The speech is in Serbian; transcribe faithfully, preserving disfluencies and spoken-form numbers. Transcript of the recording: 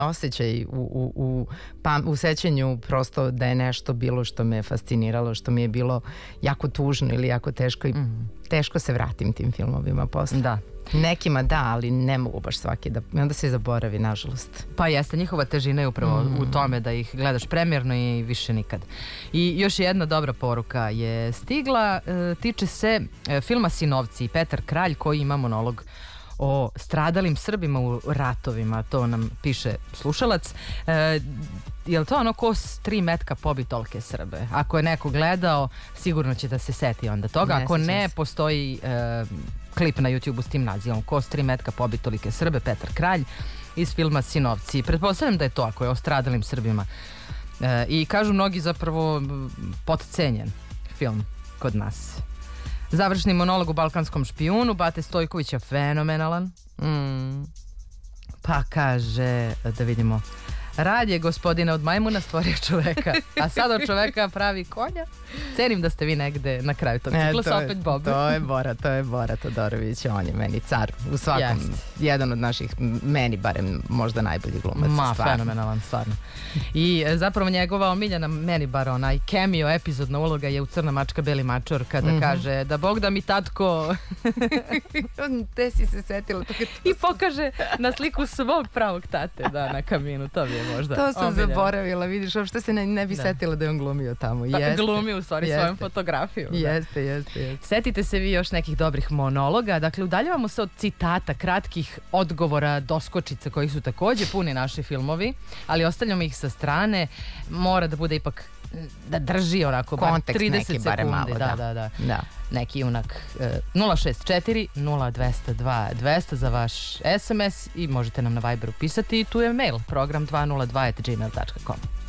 osjećaj u, u, u, pa, u sećanju prosto da je nešto bilo što me fasciniralo, što mi je bilo jako tužno ili jako teško i mm. teško se vratim tim filmovima posle. Da. Nekima da, ali ne mogu baš svaki da, i onda se zaboravi, nažalost. Pa jeste, njihova težina je upravo mm. u tome da ih gledaš premjerno i više nikad. I još jedna dobra poruka je stigla, e, tiče se e, filma Sinovci. Petar Kralj koji ima monolog o stradalim Srbima u ratovima, to nam piše slušalac. E, je li to ono ko s tri metka pobi tolke Srbe? Ako je neko gledao, sigurno će da se seti onda toga. Ako ne, postoji e, klip na YouTubeu s tim nazivom ko s tri metka pobi tolike Srbe, Petar Kralj iz filma Sinovci. Pretpostavljam da je to ako je o stradalim Srbima. E, I kažu mnogi zapravo potcenjen film kod nas. Završni monolog u Balkanskom špijunu, Bate Stojkovića fenomenalan. Mm. Pa kaže, da vidimo, rad je gospodina od majmuna stvorio čoveka, a sad od čoveka pravi konja. Cenim da ste vi negde na kraju tog ciklusa, opet Bob. To je Bora, to je Bora Todorović, on je meni car u svakom, yes. jedan od naših, meni barem možda najbolji glumac. Ma, stvarno. Fenomenalan, stvarno. I zapravo njegova omiljena, meni bar onaj cameo epizodna uloga je u Crna mačka, beli mačor, kada mm-hmm. kaže da Bog da mi tatko te si se setila to i pokaže na sliku svog pravog tate, da, na kaminu, to bi je možda to sam omiljeno. Zaboravila, vidiš, uopšte se ne, ne bi da. setila da je on glumio tamo. Pa, jeste. Glumio u stvari svojom fotografiju. Jeste, jeste, jeste. Setite se vi još nekih dobrih monologa, dakle udaljavamo se od citata, kratkih odgovora, doskočica koji su takođe puni naši filmovi, ali ostavljamo ih sa strane, mora da bude ipak da drži onako kontekst trideset neki bare malo, da, da, da, da. da. Neki junak e, nula šest četiri nula dvesta dva dvesta za vaš es em es i možete nam na Viberu pisati i tu je mail program dvesta dva at gmail dot com.